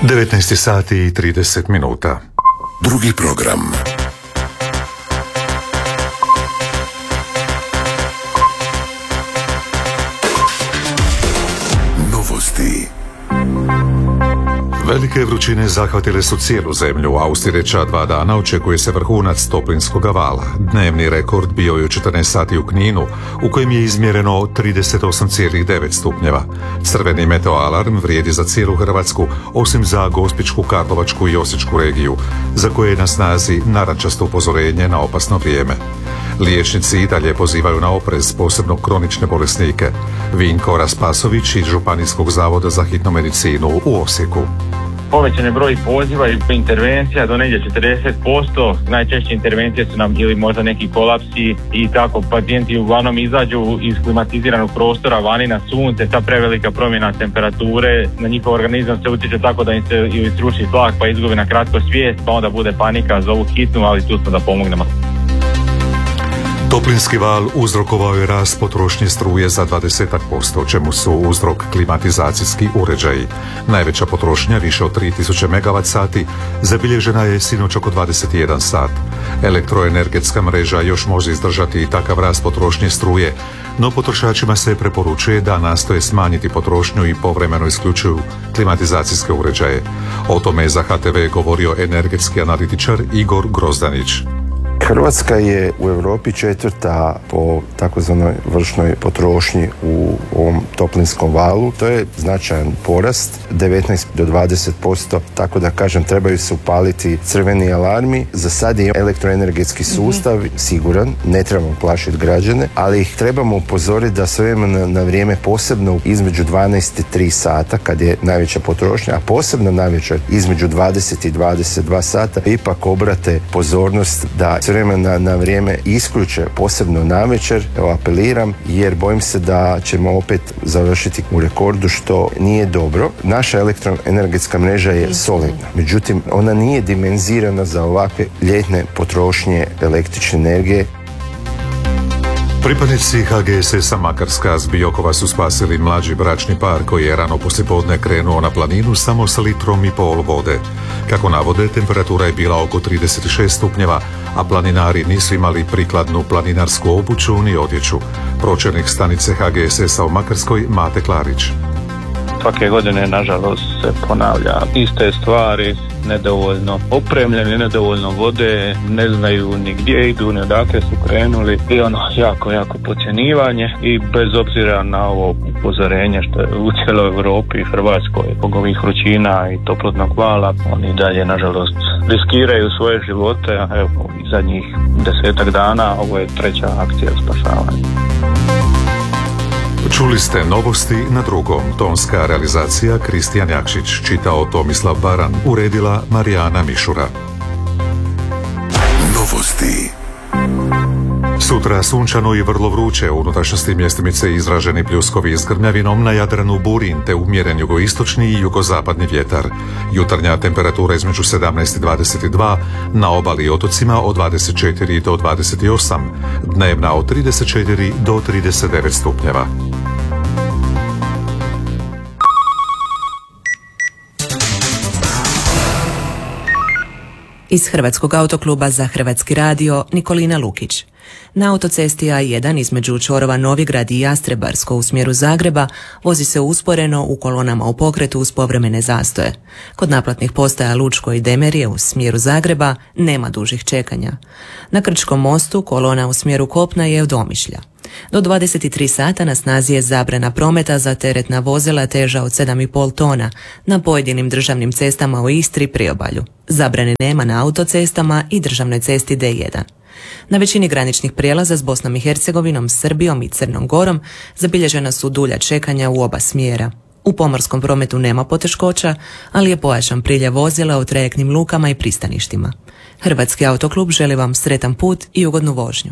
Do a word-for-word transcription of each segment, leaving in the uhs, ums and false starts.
devetnaest sati i trideset minuta. Drugi program. Novosti. Velike vrućine zahvatile su cijelu zemlju, a u sljedeća dva dana očekuje se vrhunac toplinskog vala. Dnevni rekord bio je u četrnaest sati u Kninu, u kojem je izmjereno trideset osam zarez devet stupnjeva. Crveni meteo alarm vrijedi za cijelu Hrvatsku, osim za Gospićku, Karlovačku i Osječku regiju, za koje je na snazi narančasto upozorenje na opasno vrijeme. Liječnici i dalje pozivaju na oprez, posebno kronične bolesnike. Vinko Raspasović iz Županijskog zavoda za hitnu medicinu u Osijeku. Povećan je broj poziva i intervencija do negdje četrdeset posto. Najčešće intervencije su nam ili možda neki kolapsi i tako pacijenti uglavnom izađu iz klimatiziranog prostora vani na sunce. Ta prevelika promjena temperature na njihov organizam se utječe tako da im se ili sruši tlak pa izgubi na kratko svijest, pa onda bude panika, zovu hitnu, ali tu smo da pomognemo. Toplinski val uzrokovao je rast potrošnje struje za dvadeset posto, čemu su uzrok klimatizacijski uređaji. Najveća potrošnja, više od tri tisuće megavat sati, zabilježena je sinoć oko dvadeset jedan sat. Elektroenergetska mreža još može izdržati i takav rast potrošnje struje, no potrošačima se preporučuje da nastoje smanjiti potrošnju i povremeno isključuju klimatizacijske uređaje. O tome je za H T V govorio energetski analitičar Igor Grozdanić. Hrvatska je u Europi četvrta po takozvanoj vršnoj potrošnji u ovom toplinskom valu. To je značajan porast, devetnaest do dvadeset posto, tako da kažem trebaju se upaliti crveni alarmi. Za sad je elektroenergetski sustav mm-hmm. siguran, ne trebamo plašiti građane, ali ih trebamo upozoriti da s vremena na vrijeme, posebno između dvanaest i tri sata kad je najveća potrošnja, a posebno najveća između dvadeset i dvadeset dva sata, ipak obrate pozornost da s vremena na vrijeme isključe, posebno navečer. Evo, apeliram, jer bojim se da ćemo opet završiti u rekordu, što nije dobro. Naša elektroenergetska mreža je solidna, međutim ona nije dimenzirana za ovakve ljetne potrošnje električne energije. Pripadnici H G S S-a Makarska s Biokova su spasili mlađi bračni par koji je rano poslijepodne krenuo na planinu samo sa litrom i pol vode. Kako navode, temperatura je bila oko trideset šest stupnjeva, a planinari nisu imali prikladnu planinarsku obuću ni odjeću. Pročelnik stanice H G S S-a u Makarskoj Mate Klarić. Svake godine, nažalost, se ponavlja iste stvari, nedovoljno opremljeni, nedovoljno vode, ne znaju ni gdje idu, ni odakle su krenuli i ono, jako, jako podcjenjivanje i bez obzira na ovo upozorenje što je u cijeloj Europi i Hrvatskoj zbog ovih vrućina i toplotnog vala, oni dalje, nažalost, riskiraju svoje živote, a evo, i zadnjih desetak dana ovo je treća akcija spašavanja. Čuli ste novosti na drugom. Tonska realizacija Kristijan Jakšić, čitao Tomislav Baran, uredila Marijana Mišura. Novosti. Sutra sunčano i vrlo vruće, u unutrašnjosti mjestimice izraženi pljuskovi s grmljavinom, na Jadranu burin te umjeren jugoistočni i jugozapadni vjetar. Jutarnja temperatura između sedamnaest i dvadeset dva, na obali i otocima od dvadeset četiri do dvadeset osam, dnevna od trideset četiri do trideset devet stupnjeva. Iz Hrvatskog autokluba za Hrvatski radio Nikolina Lukić. Na autocesti A jedan između čvorova Novigrad i Jastrebarsko u smjeru Zagreba vozi se usporeno u kolonama u pokretu uz povremene zastoje. Kod naplatnih postaja Lučko i Demerije u smjeru Zagreba nema dužih čekanja. Na Krčkom mostu kolona u smjeru Kopna je od Omišlja. Do dvadeset tri sata na snazi je zabrana prometa za teretna vozila teža od sedam i pol tona na pojedinim državnim cestama u Istri i Priobalju. Zabrane nema na autocestama i državnoj cesti D jedan. Na većini graničnih prijelaza s Bosnom i Hercegovinom, Srbijom i Crnom Gorom zabilježena su dulja čekanja u oba smjera. U pomorskom prometu nema poteškoća, ali je pojačan priljev vozila u trajektnim lukama i pristaništima. Hrvatski autoklub želi vam sretan put i ugodnu vožnju.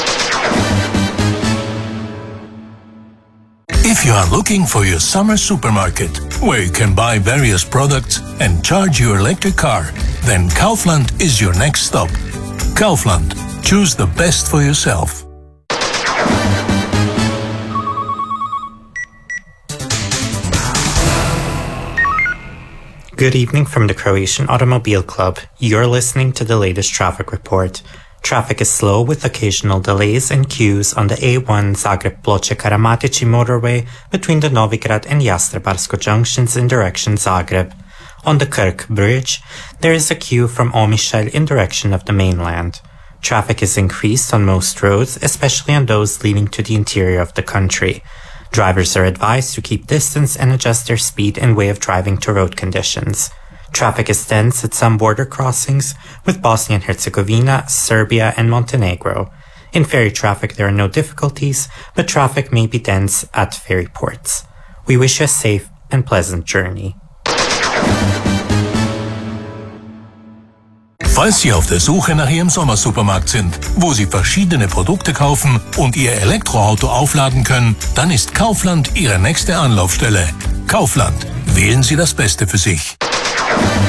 If you are looking for your summer supermarket, where you can buy various products and charge your electric car, then Kaufland is your next stop. Kaufland. Choose the best for yourself. Good evening from the Croatian Automobile Club. You're listening to the latest traffic report. Traffic is slow with occasional delays and queues on the A one Zagreb-Ploče-Karamatici motorway between the Novigrad and Jastrebarsko junctions in direction Zagreb. On the Krk Bridge, there is a queue from Omišalj in direction of the mainland. Traffic is increased on most roads, especially on those leading to the interior of the country. Drivers are advised to keep distance and adjust their speed in way of driving to road conditions. Traffic is dense at some border crossings with Bosnia and Herzegovina, Serbia, and Montenegro. In ferry traffic there are no difficulties, but traffic may be dense at ferry ports. We wish you a safe and pleasant journey. Falls Sie auf der Suche nach Ihrem Sommersupermarkt sind, wo Sie verschiedene Produkte kaufen und Ihr Elektroauto aufladen können, dann ist Kaufland Ihre nächste Anlaufstelle. Kaufland. Wählen Sie das Beste für sich.